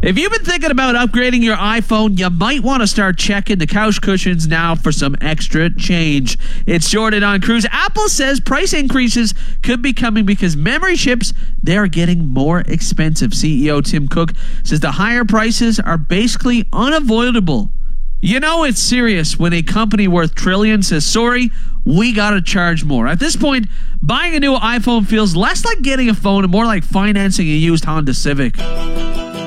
If you've been thinking about upgrading your iPhone, you might want to start checking the couch cushions now for some extra change. It's Jordan on Cruise. Apple says price increases could be coming because memory chips, they're getting more expensive. CEO Tim Cook says the higher prices are basically unavoidable. You know it's serious when a company worth trillions says, sorry, we got to charge more. At this point, buying a new iPhone feels less like getting a phone and more like financing a used Honda Civic.